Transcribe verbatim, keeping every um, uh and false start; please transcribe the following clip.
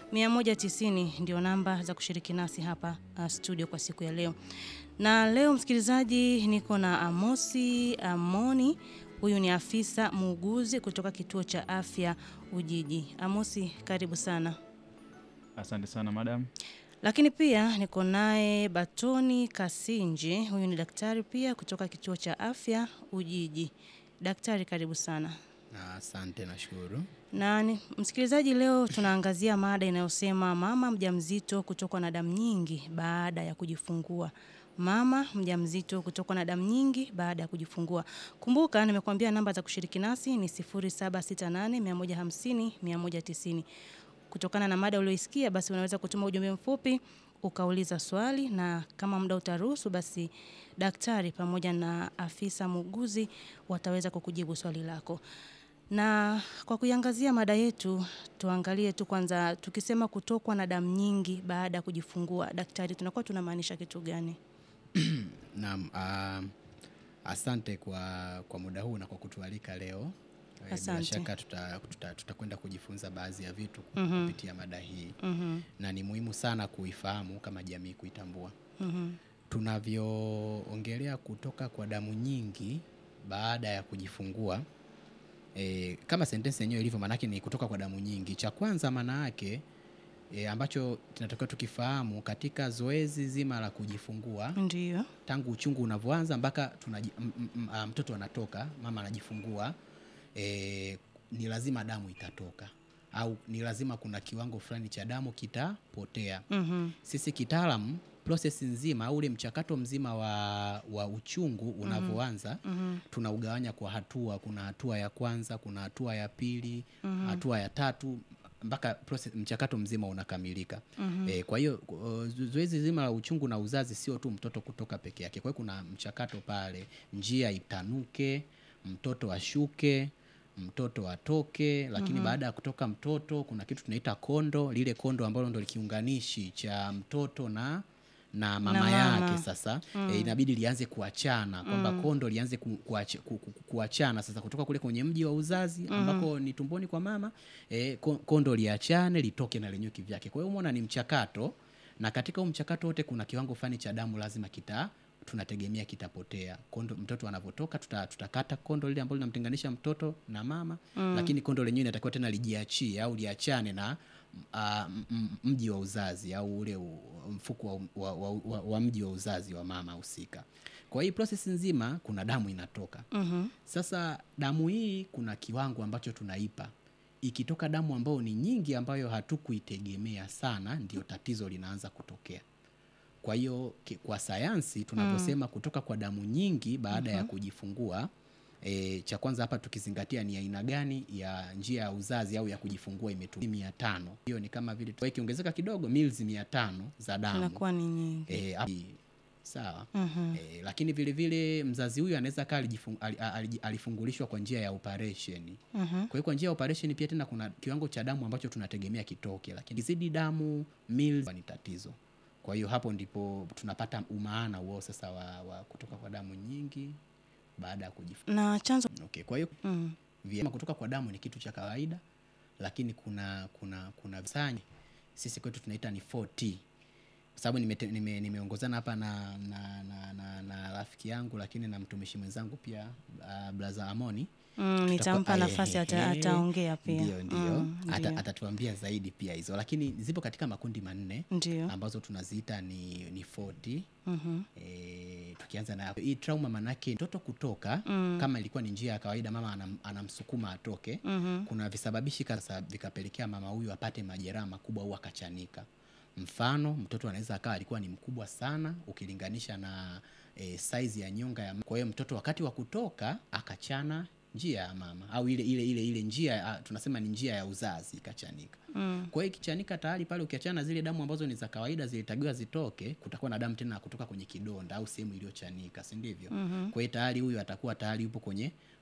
mia moja tisini ndio namba za kushiriki nasi hapa uh, studio kwa siku ya leo. Na leo msikilizaji, niko na Amosi Amoni. Huyu ni afisa muuguzi kutoka kituo cha afya Ujiji. Amosi, karibu sana. Asante sana madam. Lakini pia niko naye Batoni Kasinje. Huyu ni daktari pia kutoka kituo cha afya Ujiji. Daktari, karibu sana. Asante, nashukuru. Na ni, msikilizaji, leo tunaangazia mada inayosema mama mjamzito kutokwa na damu nyingi baada ya kujifungua. Mama mjamzito kutokwa na damu nyingi baada ya kujifungua. Kumbuka nimekuambia namba za kushiriki nasi ni sifuri saba sita nane mia moja hamsini mia moja tisini. Kutokana na mada ulioisikia, basi unaweza kutuma ujumbe mfupi ukauliza swali, na kama muda utaruhusu basi daktari pamoja na afisa muuguzi wataweza kukujibu swali lako. Na kwa kuiangazia mada yetu, tuangalie tu kwanza, tukisema kutokwa na damu nyingi baada ya kujifungua, daktari, tunakuwa tunamaanisha kitu gani? Naam, uh, asante kwa kwa muda huu na kwa kutualika leo. Bila shaka tutakwenda tuta, tuta kujifunza baadhi ya vitu mm-hmm. kupitia mada hii. Mm-hmm. Na ni muhimu sana kuifahamu kama jamii, kuitambua. Mm-hmm. Tunavyoongelea kutoka kwa damu nyingi baada ya kujifungua, E, kama sentence yenyewe ilivyo, maana yake ni kutoka kwa damu nyingi. Cha kwanza maana yake e, ambacho tunatakiwa tukifahamu katika zoezi zima la kujifungua, ndio tangu uchungu unavyoanza mpaka tunaji, m, m, m, mtoto anatoka, mama anajifungua, e, ni lazima damu itatoka, au ni lazima kuna kiwango fulani cha damu kitapotea. mm-hmm. Sisi kitaalamu process nzima au ule mchakato mzima wa, wa uchungu unavyoanza, mm-hmm. tunaugawanya kwa hatua. Kuna hatua ya kwanza, kuna hatua ya pili, mm-hmm. hatua ya tatu, mpaka process mchakato mzima unakamilika. mm-hmm. E, kwa hiyo zoezi zima la uchungu na uzazi sio tu mtoto kutoka peke yake. Kwa hiyo kuna mchakato pale, njia itanuke, mtoto ashuke, mtoto atoke, lakini mm-hmm. baada ya kutoka mtoto kuna kitu tunaita kondo. Lile kondo ambalo ndio kiunganishi cha mtoto na na mama, na mama yake sasa, mm. e, inabidi lianze kuachana, kwamba mm. kondo lianze ku, kuach, ku, ku, kuachana sasa kutoka kule kwenye mji wa uzazi mm. ambako ni tumboni kwa mama, e, kondo liachane litoke na lenyewe kivyake. Kwa hiyo umeona ni mchakato, na katika huo mchakato wote kuna kiwango fulani cha damu lazima kita tunategemea kitapotea. Kondo mtoto anapotoka tuta, tutakata kondo lile ambalo linamtenganisha mtoto na mama, mm. lakini kondo lenyewe linatakiwa tena lijiachie au liachane na uh, mji wa uzazi au ule mfuko wa, wa, wa, wa, wa mji wa uzazi wa mama husika. Kwa hii process nzima kuna damu inatoka. mm-hmm. Sasa damu hii kuna kiwango ambacho tunaipa. Ikitoka damu ambayo ni nyingi, ambayo hatukuitegemea sana, ndio tatizo linaanza kutokea. Kwa hiyo kwa sayansi tunaposema mm. kutoka kwa damu nyingi baada mm-hmm. ya kujifungua, e, cha kwanza hapa tukizingatia ni aina gani ya njia ya uzazi au ya kujifungua imetumia mia tano. Hiyo ni kama vile tukiongezeka kidogo mils mia tano za damu. Inakuwa ni nyingi. E, sawa. Mm-hmm. E, lakini vile vile mzazi huyu anaweza kaa alifungulishwa kwa njia ya operation. Mm-hmm. Kwa hiyo kwa njia ya operation pia tena kuna kiwango cha damu ambacho tunategemea kitoke, lakini zidi damu mils ni tatizo. Kwa hiyo hapo ndipo tunapata umaana wao sasa wa, wa kutoka kwa damu nyingi baada ya kujifungua. Na chanzo okay, kwa hiyo mm. vyema kutoka kwa damu ni kitu cha kawaida, lakini kuna kuna kuna visanya sisi kwetu tunaita ni four T. Kwa sababu nimeongozana nime, nime hapa na na, na na na rafiki yangu, lakini na mtumishi mwenzangu pia, uh, brother Amoni. Mm, nitampa nafasi ata, ataongea pia. Ndio ndio. Mm, ata, atatuambia zaidi pia hizo, lakini zipo katika makundi manne ambazo tunaziita ni ni four T. Mhm. E, tukianza na hii trauma, manake mtoto kutoka mm. kama ilikuwa ni njia ya kawaida, mama anam, anamsukuma atoke. Mm-hmm. Kuna visababishi kasa vikapelekea mama huyu apate majeraha makubwa au akachanika. Mfano, mtoto anaweza akawa alikuwa ni mkubwa sana ukilinganisha na e, size ya nyonga ya mama. Kwa hiyo mtoto wakati wa kutoka akachana njia ya mama, au ile ile ile ile njia, tunasema ni njia ya uzazi ikachanika. Mm. Kwa hiyo ikichanika tayari pale, ukiachana zile damu ambazo ni za kawaida zilitakiwa zitoke, kutakuwa na damu tena kutoka kwenye kidonda au sehemu iliyochanika, si ndivyo? Mm-hmm. Kwa hiyo tayari huyu atakuwa tayari yupo kwenye